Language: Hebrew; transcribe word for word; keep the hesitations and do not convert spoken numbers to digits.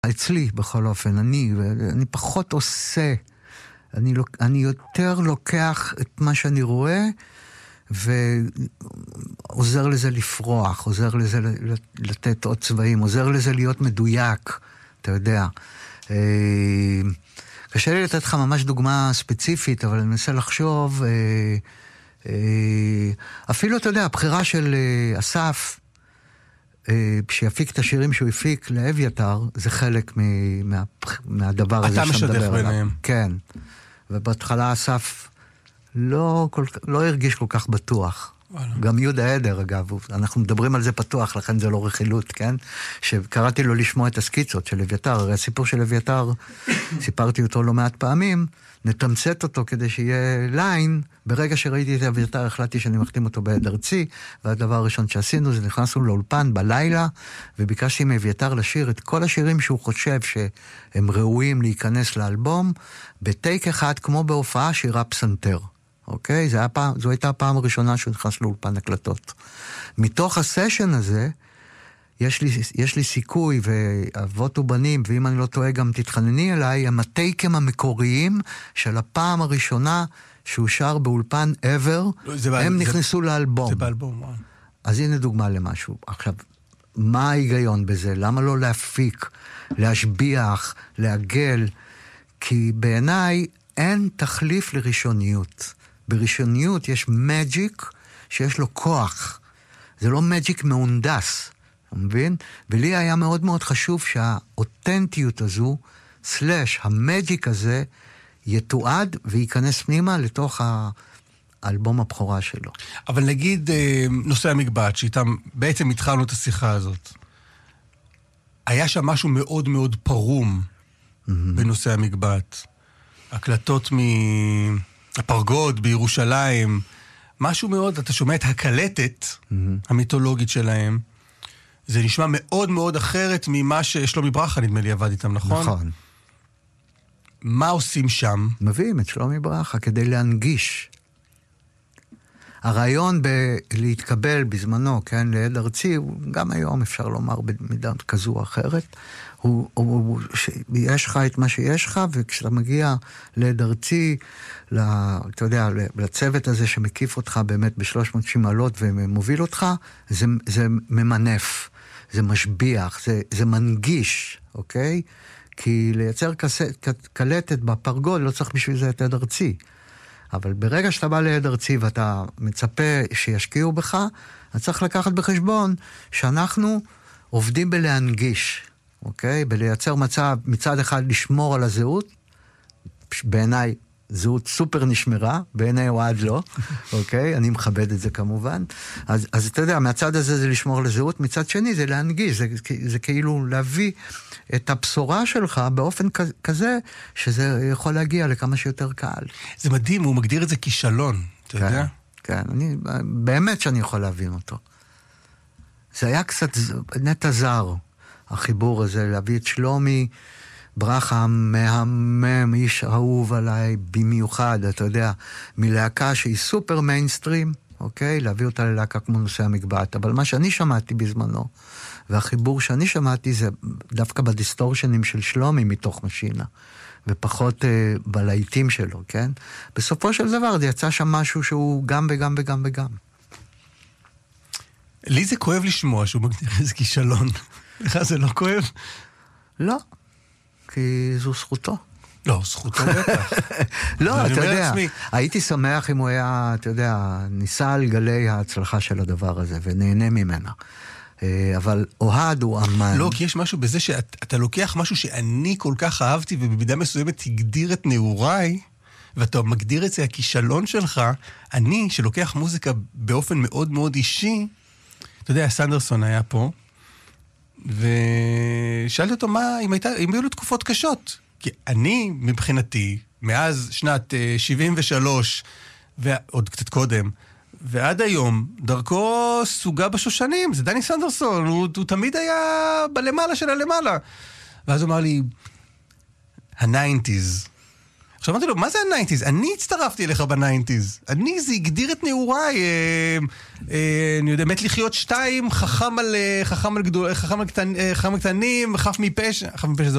אצלי בכל אופן, אני, אני פחות עושה, אני, אני יותר לוקח את מה שאני רואה, ועוזר לזה לפרוח, עוזר לזה לתת עוד צבעים, עוזר לזה להיות מדויק, אתה יודע. קשה לי לתת לך ממש דוגמה ספציפית, אבל אני מנסה לחשוב, אפילו, אתה יודע, הבחירה של אסף, שיפיק את השירים שהוא הפיק לאביתר, זה חלק מה, מהדבר הזה שאתה מדבר עליו. אתה משתף ביניהם. כן. ובהתחלה אסף לא, כל, לא הרגיש כל כך בטוח. וואלה. גם יהודה עדר, אגב, אנחנו מדברים על זה פתוח, לכן זה לא רכילות, כן? שקראתי לו לשמוע את הסקיצות של אביתר, הרי הסיפור של אביתר, סיפרתי אותו לא מעט פעמים, נתמצת אותו כדי שיהיה ליין, ברגע שראיתי את אביתר, החלטתי שאני מחתים אותו בעד ארצי, והדבר הראשון שעשינו זה נכנסנו לאולפן בלילה, וביקשתי מאביתר לשיר את כל השירים שהוא חושב שהם ראויים להיכנס לאלבום, בטייק אחד, כמו בהופעה, שירה פסנתר. אוקיי? זה היה פעם, זו הייתה הפעם הראשונה שהוא נכנס לאולפן הקלטות. מתוך הסשן הזה, יש לי, יש לי סיכוי, ואבות ובנים, ואם אני לא טועה גם תתחנני אליי, הם הטייקים המקוריים של הפעם הראשונה שהוא שר באולפן ever, לא, הם זה, נכנסו זה, לאלבום. זה באלבום, וואו. אז הנה דוגמה למשהו. עכשיו, מה ההיגיון בזה? למה לא להפיק, להשביח, לעגל? כי בעיניי אין תחליף לראשוניות. בראשוניות יש מג'יק שיש לו כוח. זה לא מג'יק מהונדס. אתה מבין? ולי היה מאוד מאוד חשוב שהאותנטיות הזו, סלש, המג'יק הזה, יתועד וייכנס פנימה לתוך האלבום הבכורה שלו. אבל נגיד נושא המגבעת, שאיתם בעצם התחלנו את השיחה הזאת. היה שם משהו מאוד מאוד פרום mm-hmm. בנושא המגבעת. הקלטות מהפרגוד בירושלים, משהו מאוד, אתה שומע את הקלטת mm-hmm. המיתולוגית שלהם, זה נשמע מאוד מאוד אחרת ממה ששלומי ברכה נדמה לי עבד איתם, נכון? נכון. מה עושים שם? מביאים את שלומי ברכה כדי להנגיש. הרעיון להתקבל בזמנו, כן, לעד ארצי, גם היום אפשר לומר במידה כזו או אחרת, הוא, הוא, הוא, יש לך את מה שיש לך, וכשאתה מגיע לעד ארצי, אתה יודע, לצוות הזה שמקיף אותך באמת ב-שלוש מאות ושישים מעלות ומוביל אותך, זה, זה ממנף, זה משביח, זה, זה מנגיש, אוקיי? כי לייצר קלטת בפרגוד לא צריך בשביל זה את עד ארצי. אבל ברגע שאתה בא לעד ארצי ואתה מצפה שישקיעו בך, אתה צריך לקחת בחשבון שאנחנו עובדים בלהנגיש, אוקיי? בלייצר מצב, מצד אחד לשמור על הזהות, בעיניי זהות סופר נשמרה, בעיניי אוהד לא, אוקיי? אני מכבד את זה כמובן. אז, אז אתה יודע, מהצד הזה זה לשמור על הזהות, מצד שני זה להנגיש, זה, זה כאילו להביא את הבשורה שלך באופן כזה, שזה יכול להגיע לכמה שיותר קהל. זה מדהים, הוא מגדיר את זה כישלון, אתה כן, יודע? כן, אני, באמת שאני יכול להבין אותו. זה היה קצת נטע זר, החיבור הזה, להביא את שלומי, ברכה מהמם, איש אהוב עליי במיוחד, אתה יודע, מלהקה שהיא סופר מיינסטרים, אוקיי? להביא אותה ללהקה כמו נושא המגבעת. אבל מה שאני שמעתי בזמנו, והחיבור שאני שמעתי זה דווקא בדיסטורשנים של שלומי מתוך משינה, ופחות אה, בלהיטים שלו, כן? בסופו של דבר זה יצא שם משהו שהוא גם וגם וגם וגם. לי זה כואב לשמוע שהוא מגדיר איזה כישלון. לך זה לא כואב? לא. כי זו זכותו. לא, זכותו בטח. לא, אתה יודע, הייתי שמח אם הוא היה, אתה יודע, ניסה על גלי ההצלחה של הדבר הזה, ונהנה ממנה. אבל אוהד הוא אמן. לא, כי יש משהו בזה שאתה לוקח משהו שאני כל כך אהבתי, ובמידה מסוימת תגדיר את נעוריי, ואתה מגדיר את זה הכישלון שלך, אני, שלוקח מוזיקה באופן מאוד מאוד אישי, אתה יודע, סנדרסון היה פה, ושאלתי אותו מה, אם, הייתה, אם היו לו תקופות קשות. כי אני, מבחינתי, מאז שנת שבעים ושלוש, ועוד קצת קודם, ועד היום, דרכו סוגה בשושנים, זה דני סנדרסון, הוא, הוא תמיד היה בלמעלה של הלמעלה. ואז הוא אמר לי, הניינטיז. עכשיו אמרתי לו, מה זה הניינטיז? אני הצטרפתי אליך בניינטיז. אני, זה הגדיר את נעוריי. אה, אה, אני יודע, מת לחיות שתיים, חכם על, חכם על, גדול, חכם על, קטנ, חכם על קטנים, חף מפשע, חף מפשע זה